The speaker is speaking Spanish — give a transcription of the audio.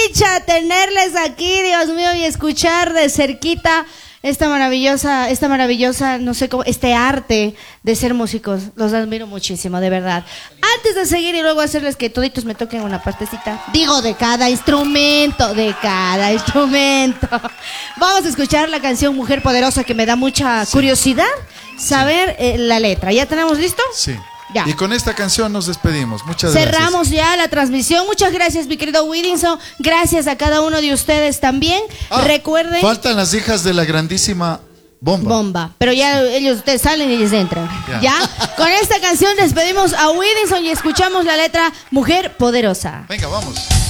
dicha tenerles aquí, Dios mío, y escuchar de cerquita esta maravillosa, no sé cómo, este arte de ser músicos. Los admiro muchísimo, de verdad. Antes de seguir y luego hacerles que toditos me toquen una partecita, digo, de cada instrumento. Vamos a escuchar la canción Mujer Poderosa, que me da mucha curiosidad saber la letra. ¿Ya tenemos listo? Sí. Ya. Y con esta canción nos despedimos. Muchas gracias. Cerramos ya la transmisión. Muchas gracias, mi querido Widinson. Gracias a cada uno de ustedes también. Recuerden. Faltan las hijas de la grandísima Bomba. Pero ya ustedes salen y ellos entran. ¿Ya? Con esta canción despedimos a Widinson y escuchamos la letra Mujer Poderosa. Venga, vamos.